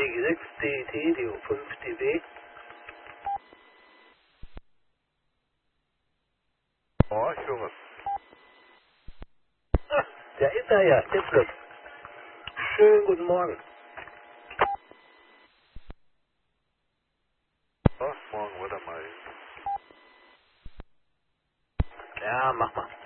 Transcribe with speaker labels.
Speaker 1: DG6, DET, DO5, DB.
Speaker 2: Oh, Junge.
Speaker 1: Ah, da ist er ja, der Flipp. Schönen guten Morgen.
Speaker 2: Oh, morgen oder mal.
Speaker 1: Ja, mach mal.